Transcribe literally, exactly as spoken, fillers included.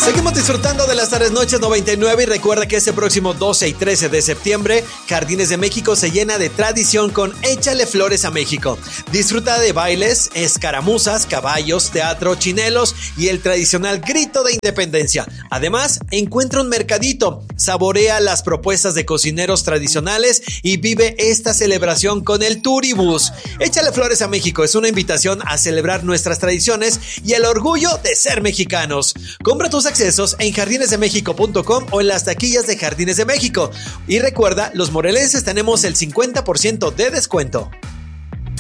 Seguimos disfrutando de las tardes noches noventa y nueve y recuerda que este próximo doce y trece de septiembre Jardines de México se llena de tradición con Échale Flores a México. Disfruta de bailes, escaramuzas, caballos, teatro, chinelos y el tradicional grito de independencia. Además, encuentra un mercadito, saborea las propuestas de cocineros tradicionales y vive esta celebración con el Turibús. Échale Flores a México es una invitación a celebrar nuestras tradiciones y el orgullo de ser mexicanos. Compra tus accesos en jardines de méxico punto com o en las taquillas de Jardines de México. Y recuerda, los morelenses tenemos el cincuenta por ciento de descuento.